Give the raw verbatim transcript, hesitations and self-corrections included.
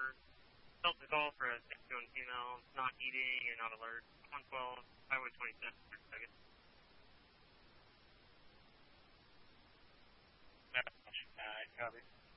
Delta call for a six two one female, not eating and not alert. one twelve, Highway twenty-seven, thirty seconds. Uh, copy.